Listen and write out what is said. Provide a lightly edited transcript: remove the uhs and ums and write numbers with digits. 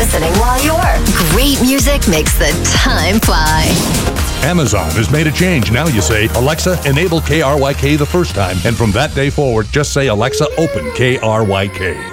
listening while you work. Great music makes the time fly. Amazon has made a change. Now you say, Alexa, enable KRYK the first time. And from that day forward, just say, Alexa, open KRYK.